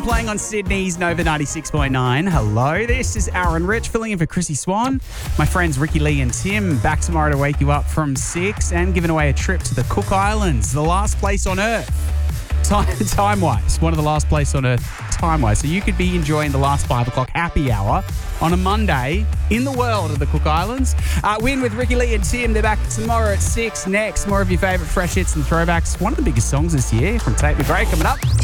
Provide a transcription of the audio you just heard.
playing on Sydney's Nova 96.9. Hello, this is Aaron Rich filling in for Chrissy Swan. My friends Ricky Lee and Tim back tomorrow to wake you up from 6 and giving away a trip to the Cook Islands, the last place on Earth. Time-wise, one of the last place on Earth time-wise. So you could be enjoying the last 5 o'clock happy hour on a Monday in the world of the Cook Islands. Win with Ricky Lee and Tim. They're back tomorrow at 6. Next, more of your favourite fresh hits and throwbacks. One of the biggest songs this year from Take Me Break coming up.